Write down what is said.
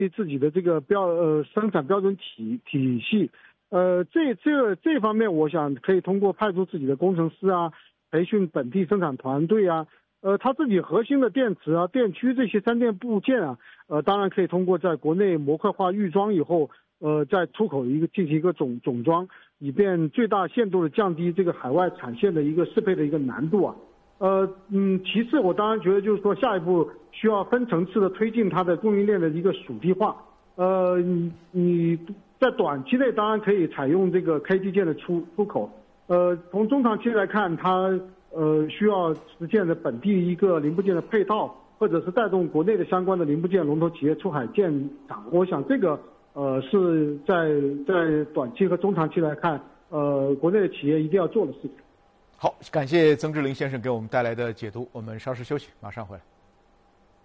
自己的这个生产标准体系。这方面，我想可以通过派出自己的工程师啊，培训本地生产团队啊，他自己核心的电池啊、电驱这些3电部件啊，当然可以通过在国内模块化预装以后，再出口进行一个总装，以便最大限度的降低这个海外产线的一个适配的一个难度啊。其次，我当然觉得就是说，下一步需要分层次的推进它的供应链的一个属地化。你在短期内当然可以采用这个 KT 件的出口，从中长期来看，它需要实现的本地一个零部件的配套，或者是带动国内的相关的零部件龙头企业出海建厂。我想这个是在短期和中长期来看，国内的企业一定要做的事情。 好，感谢曾志林先生给我们带来的解读。我们稍事休息，马上回来。